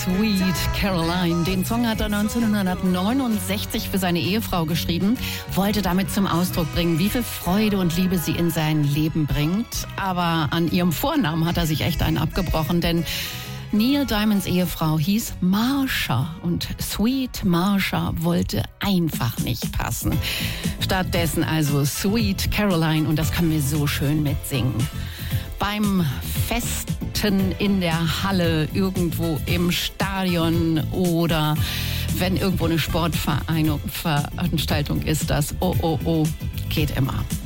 Sweet Caroline. Den Song hat er 1969 für seine Ehefrau geschrieben, wollte damit zum Ausdruck bringen, wie viel Freude und Liebe sie in sein Leben bringt. Aber an ihrem Vornamen hat er sich echt einen abgebrochen, denn Neil Diamonds Ehefrau hieß Marsha und Sweet Marsha wollte einfach nicht passen. Stattdessen also Sweet Caroline und das können wir so schön mitsingen. Beim Festen in der Halle, irgendwo im Stadion oder wenn irgendwo eine Sportveranstaltung ist, das Oh, oh, oh geht immer.